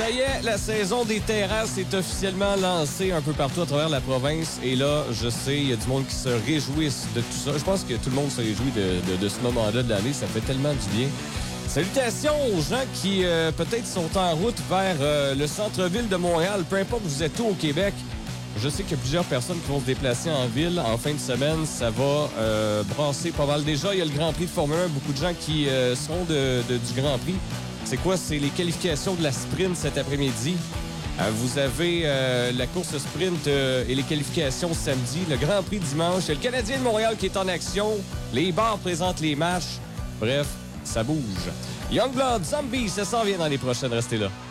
Ça y est, la saison des terrasses est officiellement lancée un peu partout à travers la province. Et là, je sais, il y a du monde qui se réjouissent de tout ça. Je pense que tout le monde se réjouit de ce moment-là de l'année. Ça fait tellement du bien. Salutations aux gens qui peut-être sont en route vers le centre-ville de Montréal. Peu importe où vous êtes où au Québec. Je sais qu'il y a plusieurs personnes qui vont se déplacer en ville. En fin de semaine, ça va brasser pas mal. Déjà, il y a le Grand Prix de Formule 1. Beaucoup de gens qui seront du Grand Prix. C'est quoi? C'est les qualifications de la sprint cet après-midi. Vous avez la course sprint et les qualifications samedi. Le Grand Prix dimanche. Il y a le Canadien de Montréal qui est en action. Les bars présentent les matchs. Bref, ça bouge. Youngblood, Zombie, ça s'en vient dans les prochaines. Restez là.